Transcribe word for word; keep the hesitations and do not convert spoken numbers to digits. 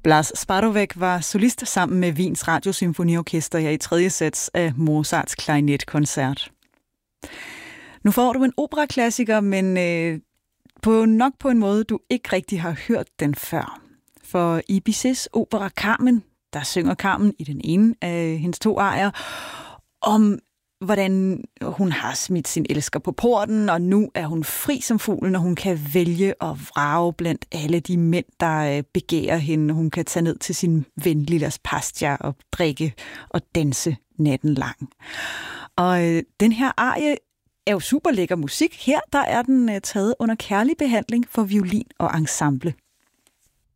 Blas Sparovek var solist sammen med Wiens Radiosymfoniorkester her i tredje sats af Mozarts klarinetkoncert. Nu får du en operaklassiker, men øh, på nok på en måde, du ikke rigtig har hørt den før. For i Bizets opera Carmen, der synger Carmen i den ene af hendes to arier, om hvordan hun har smidt sin elsker på porten, og nu er hun fri som fuglen, og hun kan vælge og vrage blandt alle de mænd, der begærer hende. Hun kan tage ned til sin ven Lillas Pastia og drikke og danse natten lang. Og øh, den her arie er jo super lækker musik. Her der er den øh, taget under kærlig behandling for violin og ensemble.